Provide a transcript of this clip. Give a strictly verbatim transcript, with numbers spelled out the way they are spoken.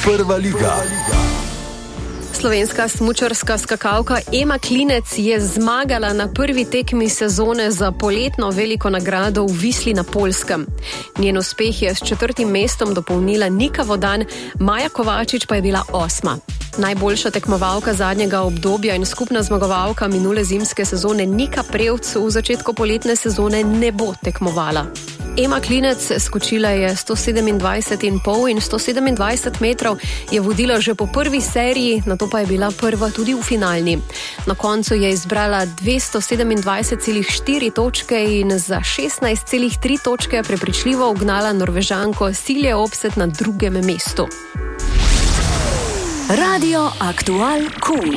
Prva liga. Slovenska smučarska skakalka Ema Klinec je zmagala na prvi tekmi sezone za poletno veliko nagrado v Visli na Poljskem. Njen uspeh je s četrtim mestom dopolnila Nika Vodan, Maja Kovačič pa je bila osma. Najboljša tekmovalka zadnjega obdobja in skupna zmagovalka minule zimske sezone Nika Prevc v začetku poletne sezone ne bo tekmovala. Ema Klinec, skočila je sto sedemindvajset in pol in sto sedemindvajset metrov, je vodila že po prvi seriji, nato pa je bila prva tudi v finalni. Na koncu je izbrala dvesto sedemindvajset celih štiri točke in za šestnajst celih tri točke prepričljivo ugnala Norvežanko Silje Opset na drugem mestu. Radio Aktual Q.